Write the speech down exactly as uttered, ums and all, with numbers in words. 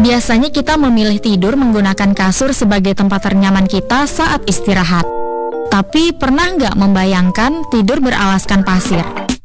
Biasanya kita memilih tidur menggunakan kasur sebagai tempat ternyaman kita saat istirahat. Tapi pernah nggak membayangkan tidur beralaskan pasir?